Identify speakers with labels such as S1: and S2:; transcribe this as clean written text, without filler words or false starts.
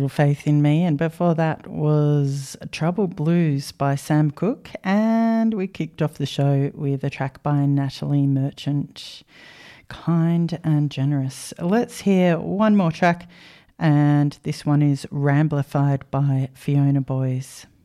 S1: Little Faith in Me, and before that was Trouble Blues by Sam Cooke, and we kicked off the show with a track by Natalie Merchant, Kind and Generous. Let's hear one more track, and this one is Ramblified by Fiona Boys.